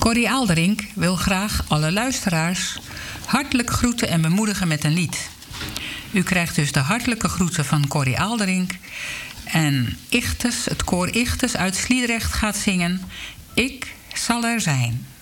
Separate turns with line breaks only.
Corrie Aalderink wil graag alle luisteraars hartelijk groeten en bemoedigen met een lied. U krijgt dus de hartelijke groeten van Corrie Aalderink. En Ichtes, het koor Ichtes uit Sliedrecht gaat zingen Ik zal er zijn.